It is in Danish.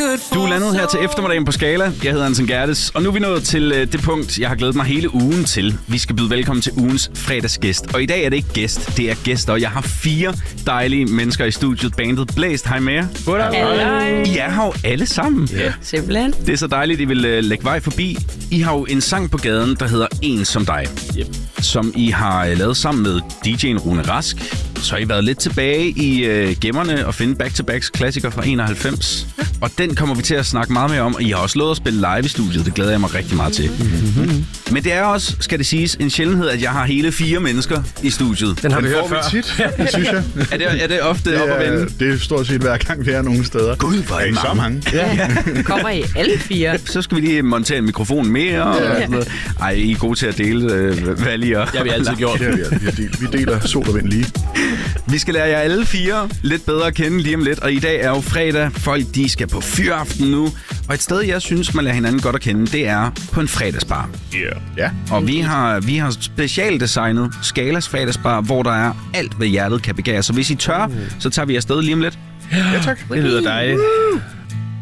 Du er landet her til eftermiddagen på Skala. Jeg hedder Anton Gerdes, og nu er vi nået til det punkt, jeg har glædet mig hele ugen til. Vi skal byde velkommen til ugens fredagsgæst. Og i dag er det ikke gæst, det er gæster. Jeg har 4 dejlige mennesker i studiet. Bandet Blæst, hej med jer. Goddag. I er her jo alle sammen. Ja. Simpelthen. Det er så dejligt, I vil lægge vej forbi. I har jo en sang på gaden, der hedder En som dig. Yep. Som I har lavet sammen med DJ'en Rune Rask. Så har I været lidt tilbage i gemmerne og finde back-to-backs klassiker fra 91. Og den kommer vi til at snakke meget mere om. Og I har også lovet at spille live i studiet. Det glæder jeg mig rigtig meget til. Mm-hmm. Men det er også, skal det siges, en sjældenhed, at jeg har hele 4 mennesker i studiet. Den har vi hørt før. Tit, det synes jeg. Er det ofte op at vende? Det er stort set hver gang, vi er nogle steder. Gud, hvor er I så mange. Ja. Kommer I alle 4? Så skal vi lige montere en mikrofon mere. Og sådan noget. Ej, I er gode til at dele valg og... Det har vi altid gjort. Vi deler sol og vind lige. Vi skal lære jer alle 4 lidt bedre at kende lige om lidt. Og i dag er jo fredag. Folk, de skal på fyraften nu. Og et sted, jeg synes, man lærer hinanden godt at kende, det er på en fredagsbar. Ja. Og vi har specialdesignet Skalas fredagsbar, hvor der er alt, hvad hjertet kan begære. Så hvis I tør, så tager vi afsted lige om lidt. Ja, tak. Det lyder dejligt.